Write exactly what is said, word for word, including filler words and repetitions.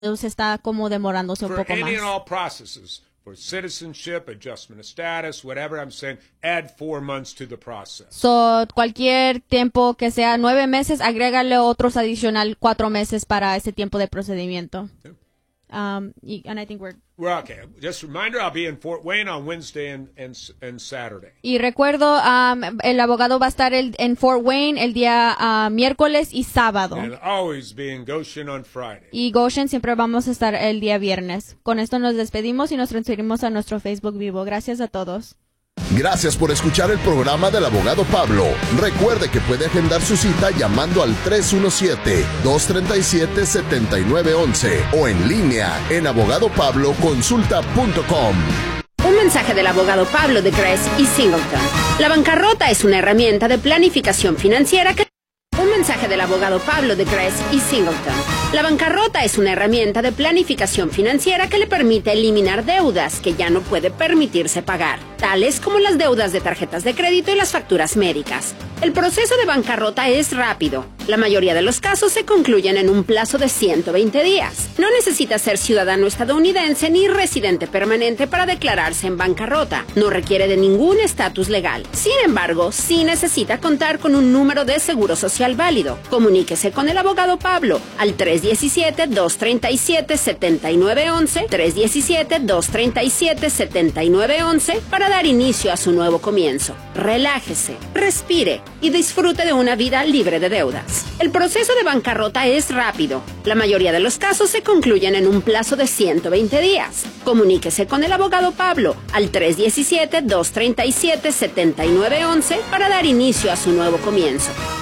se está como demorándose un For poco any más. and all processes, for citizenship, adjustment of status, whatever I'm saying, add four months to the process. So, cualquier tiempo que sea nueve meses, agrégale otros adicional cuatro meses para ese tiempo de procedimiento. Yeah. Um, y, and I think we're... Well, okay. Just a reminder, I'll be in Fort Wayne on Wednesday and, and, and Saturday. Y recuerdo, um, el abogado va a estar el, en Fort Wayne el día uh, miércoles y sábado. And always be in Goshen on Friday. Y Goshen siempre vamos a estar el día viernes. Con esto nos despedimos y nos transferimos a nuestro Facebook Vivo. Gracias a todos. Gracias por escuchar el programa del abogado Pablo. Recuerde que puede agendar su cita llamando al tres uno siete, dos tres siete, siete nueve uno uno o en línea en abogado pablo consulta punto com. Un mensaje del abogado Pablo de Gress y Singleton. La bancarrota es una herramienta de planificación financiera que... Un mensaje del abogado Pablo de Gress y Singleton. La bancarrota es una herramienta de planificación financiera que le permite eliminar deudas que ya no puede permitirse pagar, tales como las deudas de tarjetas de crédito y las facturas médicas. El proceso de bancarrota es rápido. La mayoría de los casos se concluyen en un plazo de ciento veinte días. No necesita ser ciudadano estadounidense ni residente permanente para declararse en bancarrota. No requiere de ningún estatus legal. Sin embargo, sí necesita contar con un número de seguro social válido. Comuníquese con el abogado Pablo al tres uno siete, dos tres siete, siete nueve uno uno, tres uno siete, dos tres siete, siete nueve uno uno para dar inicio a su nuevo comienzo. Relájese, respire y disfrute de una vida libre de deudas. El proceso de bancarrota es rápido. La mayoría de los casos se concluyen en un plazo de ciento veinte días. Comuníquese con el abogado Pablo al tres uno siete, dos tres siete, siete nueve uno uno para dar inicio a su nuevo comienzo.